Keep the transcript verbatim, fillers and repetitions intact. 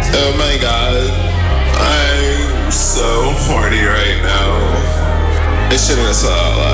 Oh my god. I'm so horny right now. I shouldn't have said that out